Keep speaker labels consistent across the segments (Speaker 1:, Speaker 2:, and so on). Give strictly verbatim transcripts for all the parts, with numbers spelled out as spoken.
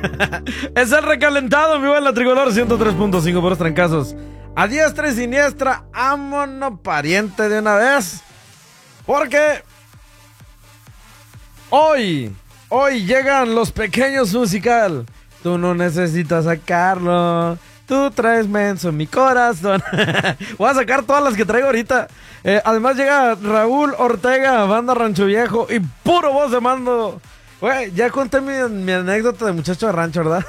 Speaker 1: Es el recalentado, mi en la Tricolor ciento tres punto cinco por los trancazos. A diestra y siniestra, vámonos pariente de una vez. Porque hoy, hoy llegan los pequeños musical. Tú no necesitas sacarlo. Tú traes menso en mi corazón. Voy a sacar todas las que traigo ahorita. Eh, además llega Raúl Ortega, banda Rancho Viejo y puro voz de mando. Güey, ya conté mi, mi anécdota de muchacho de rancho, ¿verdad?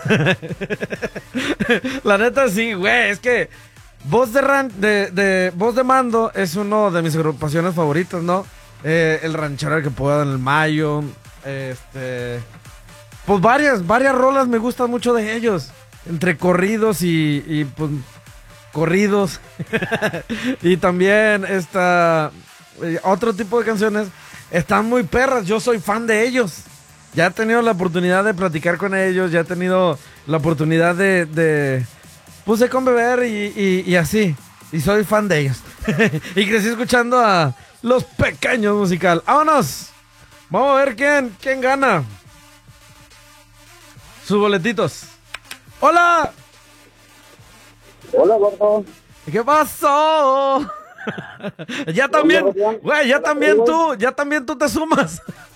Speaker 1: La neta sí, güey, es que voz de, ran de, de voz de mando es uno de mis agrupaciones favoritas, ¿no? Eh, el ranchero que pueda en el Mayo, este... Pues varias, varias rolas me gustan mucho de ellos. Entre corridos y, y pues, corridos. Y también esta... Otro tipo de canciones están muy perras, yo soy fan de ellos. Ya he tenido la oportunidad de platicar con ellos, ya he tenido la oportunidad de, de pues de conbeber y, y, y así. Y soy fan de ellos. Y crecí escuchando a Los Pequeños Musical. ¡Vámonos! Vamos a ver quién, quién gana sus boletitos. ¡Hola!
Speaker 2: Hola, gordo.
Speaker 1: ¿Qué pasó? Ya también, güey, ya también tú, ya también tú te sumas.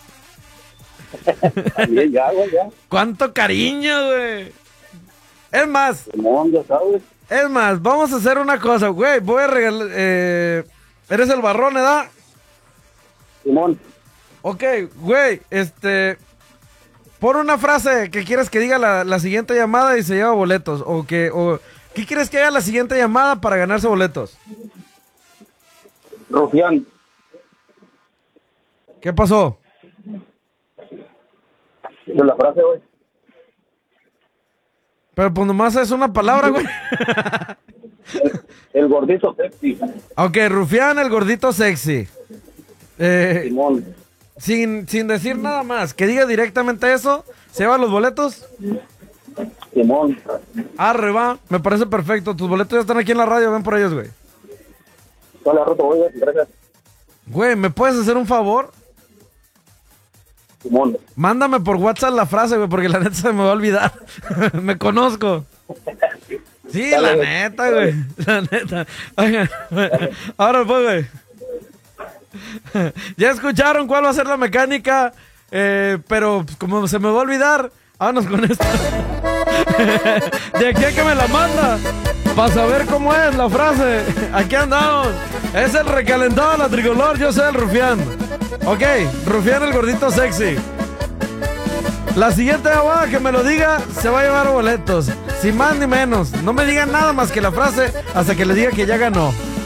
Speaker 2: También ya, güey, ya.
Speaker 1: ¡Cuánto cariño, güey! Es más,
Speaker 2: Simón, ya sabes.
Speaker 1: es más, vamos a hacer una cosa, güey. Voy a regalar. Eh, ¿Eres el barrón, edad?
Speaker 2: Simón.
Speaker 1: Ok, güey, este. Pon una frase que quieres que diga la, la siguiente llamada y se lleva boletos. O que. O, ¿qué quieres que haga la siguiente llamada para ganarse boletos?
Speaker 2: Rufián.
Speaker 1: ¿Qué pasó?
Speaker 2: Esa es la frase, güey.
Speaker 1: Pero pues nomás es una palabra, güey.
Speaker 2: El, el gordito sexy.
Speaker 1: Ok, Rufián, el gordito sexy. Eh,
Speaker 2: Simón.
Speaker 1: sin, sin decir nada más, que diga directamente eso, ¿se llevan los boletos?
Speaker 2: Simón.
Speaker 1: Arre, va, me parece perfecto. Tus boletos ya están aquí en la radio, ven por ellos, güey.
Speaker 2: Hola, roto, güey, gracias.
Speaker 1: Güey, ¿me puedes hacer un favor?
Speaker 2: Simón.
Speaker 1: Mándame por WhatsApp la frase, güey, porque la neta se me va a olvidar. Me conozco. Sí,
Speaker 2: Dale,
Speaker 1: la
Speaker 2: güey.
Speaker 1: neta, güey. La neta. Oigan, ahora pues, güey. Ya escucharon cuál va a ser la mecánica, eh, pero como se me va a olvidar, vámonos con esto. De aquí a que me la manda, para saber cómo es la frase. Aquí andamos. Es el recalentado de la Tricolor, yo soy el Rufián. Ok, Rufián el gordito sexy. La siguiente llamada que me lo diga se va a llevar boletos. Sin más ni menos. No me digan nada más que la frase hasta que le diga que ya ganó.